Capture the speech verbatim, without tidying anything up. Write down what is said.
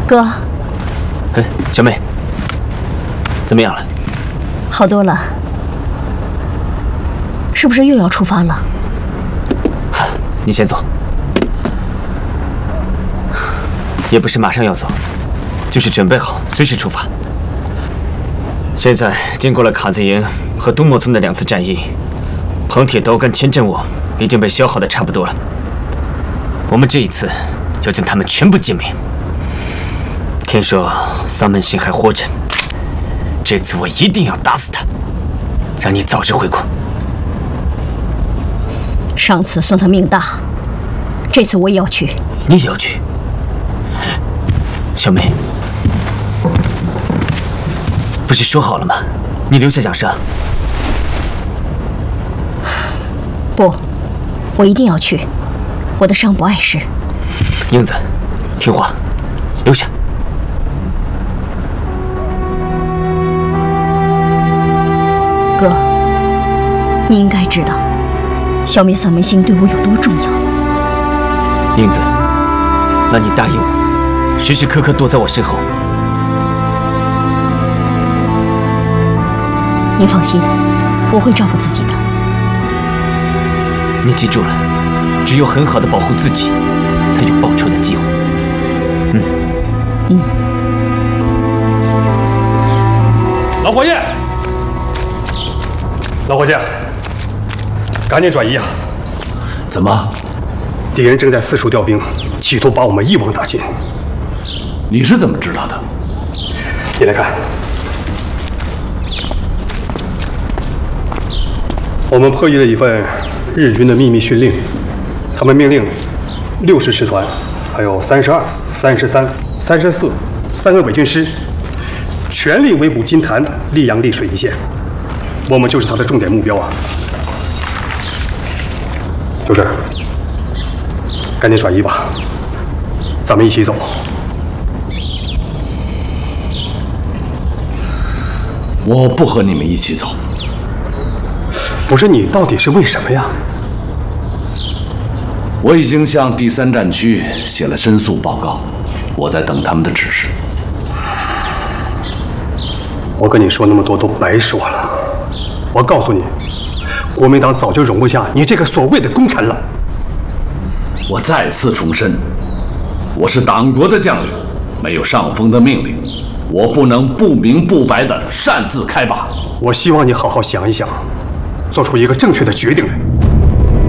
哥， 哎，小妹，怎么样了？ 好多了。是不是又要出发了？ 你先走。也不是马上要走，就是准备好随时出发。现在经过了卡子营和东莫村的两次战役，彭铁刀跟千镇武已经被消耗的差不多了。我们这一次要将他们全部歼灭。听说桑门星还活着，这次我一定要打死他，让你早日回国。 上次算他命大，这次我也要去。 你也要去？小妹，不是说好了吗？你留下讲伤。 不，我一定要去。我的伤不碍事。 英子，听话，留下。 哥，你应该知道，消灭丧门星对我有多重要。 英子，那你答应我，时时刻刻躲在我身后。 你放心，我会照顾自己的。 你记住了，只有很好的保护自己，才有报仇的机会。嗯嗯。 老伙计，老伙计，赶紧转移啊！ 怎么？ 敌人正在四处调兵，企图把我们一网打尽。 你是怎么知道的？ 你来看，我们破译了一份日军的秘密训令，他们命令六十师团，还有三十二、三十三、三十四三个伪军师，全力围捕金坛、溧阳、溧水一线。我们就是他的重点目标啊！就这儿，赶紧转移吧，咱们一起走。 我不和你们一起走。 不是你，到底是为什么呀？ 我已经向第三战区写了申诉报告，我在等他们的指示。 我跟你说那么多都白说了。我告诉你，国民党早就容不下你这个所谓的功臣了。 我再次重申，我是党国的将领，没有上峰的命令，我不能不明不白地擅自开拔。 我希望你好好想一想，做出一个正确的决定来。